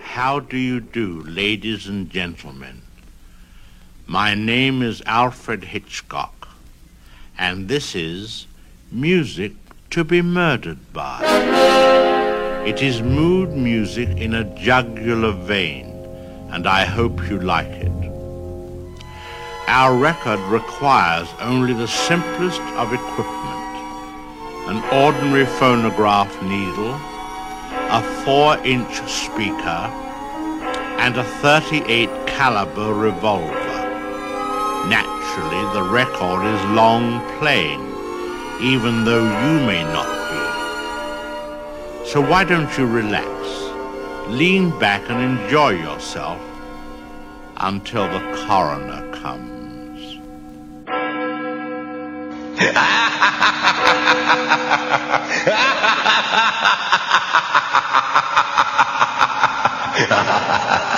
How do you do, ladies and gentlemen? My name is Alfred Hitchcock, and this is Music to be Murdered by. It is mood music in a jugular vein, and I hope you like it. Our record requires only the simplest of equipment: an ordinary phonograph needle, a 4-inch speaker, and a .38 caliber revolver. Naturally, the record is long playing, even though you may not be. So why don't you relax, lean back and enjoy yourself until the coroner comes. Ha ha ha ha!